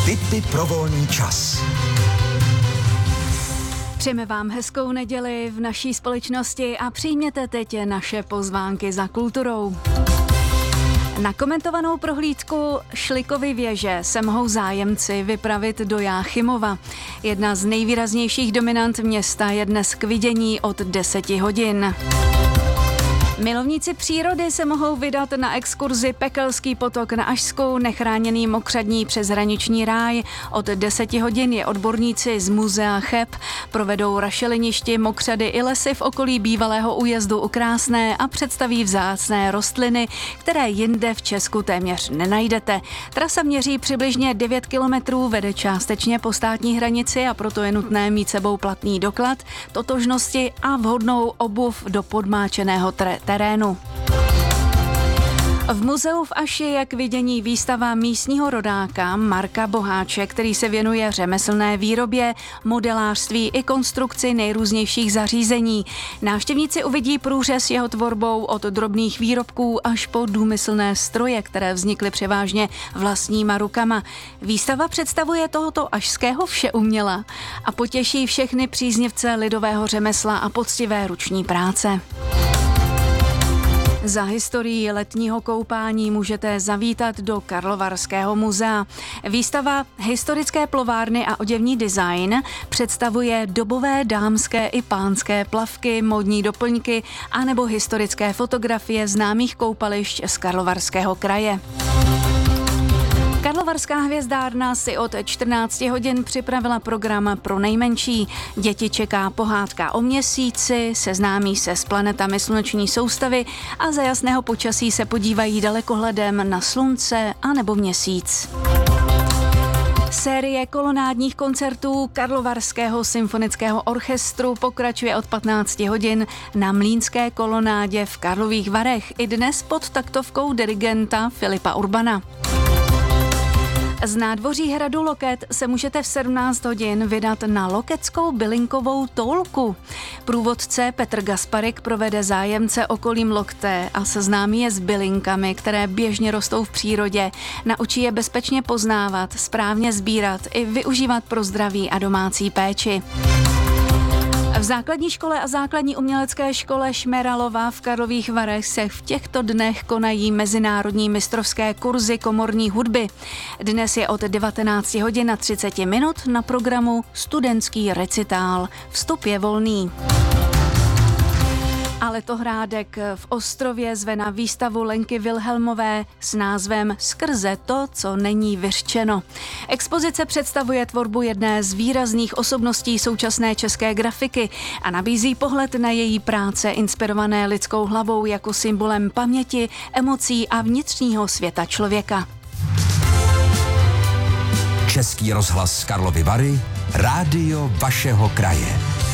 Tipy pro volný čas. Přejeme vám hezkou neděli v naší společnosti a přijměte teď naše pozvánky za kulturou. Na komentovanou prohlídku Šlikovy věže se mohou zájemci vypravit do Jáchymova. Jedna z nejvýraznějších dominant města je dnes k vidění od 10 hodin. Milovníci přírody se mohou vydat na exkurzi Pekelský potok na Ašsku, nechráněný mokřadní přeshraniční ráj. Od 10 hodin je odborníci z muzea Cheb provedou rašeliništi, mokřady i lesy v okolí bývalého újezdu u Krásné a představí vzácné rostliny, které jinde v Česku téměř nenajdete. Trasa měří přibližně 9 kilometrů, vede částečně po státní hranici a proto je nutné mít sebou platný doklad totožnosti a vhodnou obuv do podmáčeného terénu. V muzeu v Aši je k vidění výstava místního rodáka Marka Boháče, který se věnuje řemeslné výrobě, modelářství i konstrukci nejrůznějších zařízení. Návštěvníci uvidí průřez jeho tvorbou od drobných výrobků až po důmyslné stroje, které vznikly převážně vlastníma rukama. Výstava představuje tohoto ašského všeuměla a potěší všechny příznivce lidového řemesla a poctivé ruční práce. Za historií letního koupání můžete zavítat do Karlovarského muzea. Výstava Historické plovárny a oděvní design představuje dobové dámské i pánské plavky, módní doplňky anebo historické fotografie známých koupališť z Karlovarského kraje. Karlovarská hvězdárna si od 14 hodin připravila program pro nejmenší. Děti čeká pohádka o měsíci, seznámí se s planetami sluneční soustavy a za jasného počasí se podívají dalekohledem na slunce anebo měsíc. Série kolonádních koncertů Karlovarského symfonického orchestru pokračuje od 15 hodin na Mlýnské kolonádě v Karlových Varech i dnes pod taktovkou dirigenta Filipa Urbana. Z nádvoří hradu Loket se můžete v 17 hodin vydat na Loketskou bylinkovou toulku. Průvodce Petr Gasparik provede zájemce okolím Lokte a seznámí je s bylinkami, které běžně rostou v přírodě. Naučí je bezpečně poznávat, správně sbírat i využívat pro zdraví a domácí péči. V základní škole a základní umělecké škole Šmeralova v Karlových Varech se v těchto dnech konají mezinárodní mistrovské kurzy komorní hudby. Dnes je od 19 hodin a 30 minut na programu studentský recitál. Vstup je volný. A Letohrádek v Ostrově zve na výstavu Lenky Vilhelmové s názvem Skrze to, co není vyřčeno. Expozice představuje tvorbu jedné z výrazných osobností současné české grafiky a nabízí pohled na její práce inspirované lidskou hlavou jako symbolem paměti, emocí a vnitřního světa člověka. Český rozhlas Karlovy Vary, rádio vašeho kraje.